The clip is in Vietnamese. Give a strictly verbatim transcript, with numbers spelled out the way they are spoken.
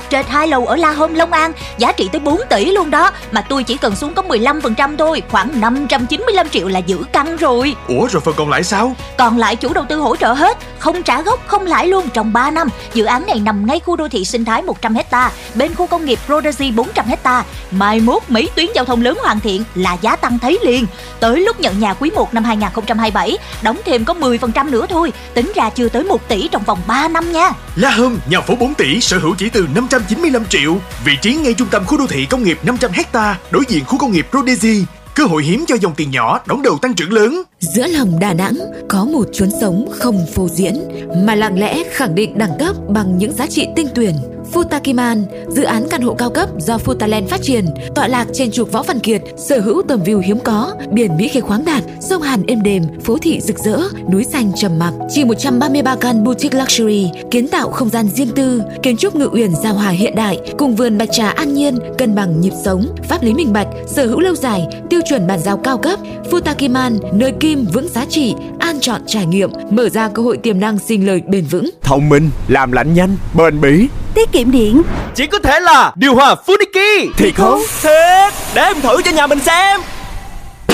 trệt hai lầu ở La Hôm, Long An, giá trị tới bốn tỷ luôn đó. Mà tôi chỉ cần xuống có mười lăm phần trăm thôi, khoảng năm trăm chín mươi lăm triệu là giữ căn rồi. Ủa rồi phần còn lại sao? Còn lại chủ đầu tư hỗ trợ hết, không trả gốc, không lãi luôn trong ba năm. Dự án này nằm ngay khu đô thị sinh thái một trăm héc ta, bên khu công nghiệp Rodezy bốn trăm héc ta. Mai mốt mấy tuyến giao thông lớn hoàn thiện là giá tăng thấy liền. Tới lúc nhận nhà quý một năm hai không hai bảy, đóng thêm có mười phần trăm nữa thôi, tính ra chưa tới một tỷ trong vòng ba năm nha. La Hôm, nhà phố bốn tỷ, sở hữu chỉ từ năm trăm chín mươi lăm triệu. Vị trí ngay trung tâm khu đô thị công nghiệp năm trăm héc ta, đối diện khu công nghiệp Rodezy. Cơ hội hiếm cho dòng tiền nhỏ, đón đầu tăng trưởng lớn. Giữa lòng Đà Nẵng có một chốn sống không phô diễn, mà lặng lẽ khẳng định đẳng cấp bằng những giá trị tinh tuyển. Futakiman, dự án căn hộ cao cấp do Futaland phát triển, tọa lạc trên trục Võ Văn Kiệt, sở hữu tầm view hiếm có, biển Mỹ Khê khoáng đạt, sông Hàn êm đềm, phố thị rực rỡ, núi xanh trầm mặc. Chỉ một trăm ba mươi ba căn boutique luxury, kiến tạo không gian riêng tư, kiến trúc ngự uyển giao hòa hiện đại, cùng vườn bạch trà an nhiên, cân bằng nhịp sống, pháp lý minh bạch, sở hữu lâu dài, tiêu chuẩn bàn giao cao cấp. Futakiman, nơi kim vững giá trị, an chọn trải nghiệm, mở ra cơ hội tiềm năng sinh lời bền vững. Thông minh, làm lạnh nhanh, bền bỉ, tiết kiệm điện. chỉ có thể là điều hòa Funiki. Thiệt không? Thiệt, để em thử cho nhà mình xem.